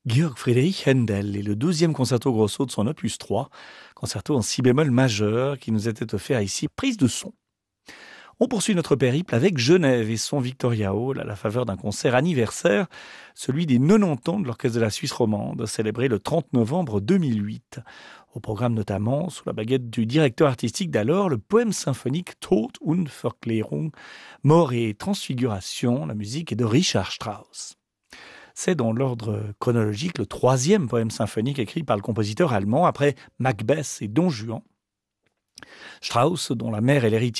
Georg Friedrich Händel est le 12e concerto grosso de son opus 3, concerto en si bémol majeur qui nous était offert ici, prise de son. On poursuit notre périple avec Genève et son Victoria Hall à la faveur d'un concert anniversaire, celui des 90 ans de l'Orchestre de la Suisse romande, célébré le 30 novembre 2008. Au programme notamment, sous la baguette du directeur artistique d'alors, le poème symphonique Tod und Verklärung, Mort et Transfiguration, la musique est de Richard Strauss. C'est dans l'ordre chronologique le 3e poème symphonique écrit par le compositeur allemand après Macbeth et Don Juan. Strauss, dont la mère est l'héritière